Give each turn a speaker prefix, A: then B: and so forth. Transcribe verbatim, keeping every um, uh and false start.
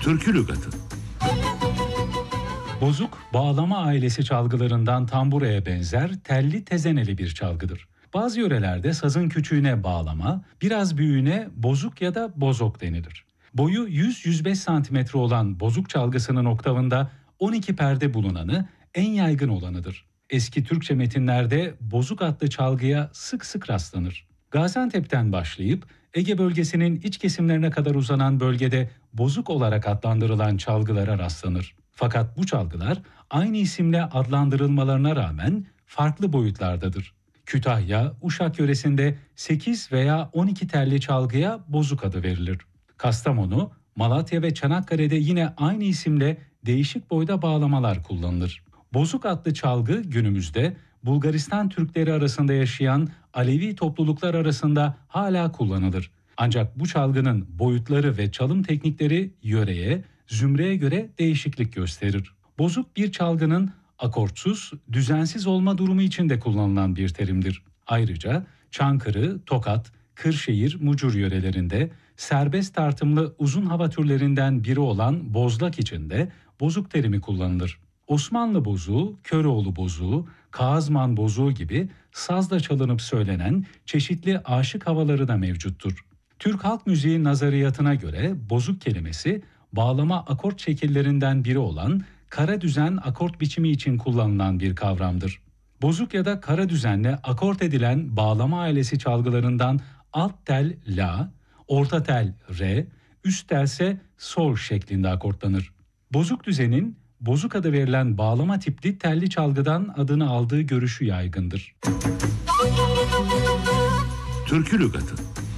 A: Türkü Lügatı.
B: Bozuk, bağlama ailesi çalgılarından tamburaya benzer telli tezeneli bir çalgıdır. Bazı yörelerde sazın küçüğüne bağlama, biraz büyüğüne bozuk ya da bozok denilir. Boyu yüz yüz beş santimetre olan bozuk çalgısının oktavında on iki perde bulunanı en yaygın olanıdır. Eski Türkçe metinlerde bozuk adlı çalgıya sık sık rastlanır. Gaziantep'ten başlayıp Ege bölgesinin iç kesimlerine kadar uzanan bölgede bozuk olarak adlandırılan çalgılara rastlanır. Fakat bu çalgılar aynı isimle adlandırılmalarına rağmen farklı boyutlardadır. Kütahya, Uşak yöresinde sekiz veya on iki telli çalgıya bozuk adı verilir. Kastamonu, Malatya ve Çanakkale'de yine aynı isimle değişik boyda bağlamalar kullanılır. Bozuk adlı çalgı günümüzde Bulgaristan Türkleri arasında yaşayan Alevi topluluklar arasında hala kullanılır. Ancak bu çalgının boyutları ve çalım teknikleri yöreye, zümreye göre değişiklik gösterir. Bozuk bir çalgının akortsuz, düzensiz olma durumu için de kullanılan bir terimdir. Ayrıca Çankırı, Tokat, Kırşehir, Mucur yörelerinde serbest tartımlı uzun hava türlerinden biri olan bozlak için de bozuk terimi kullanılır. Osmanlı bozuğu, Köroğlu bozuğu, Kağızman bozuğu gibi sazla çalınıp söylenen çeşitli aşık havaları da mevcuttur. Türk halk müziği nazariyatına göre bozuk kelimesi bağlama akort şekillerinden biri olan kara düzen akort biçimi için kullanılan bir kavramdır. Bozuk ya da kara düzenle akort edilen bağlama ailesi çalgılarından alt tel la, orta tel re, üst telse sol şeklinde akortlanır. Bozuk düzenin bozuk adı verilen bağlama tipli telli çalgıdan adını aldığı görüşü yaygındır.
A: Türkü Lügatı.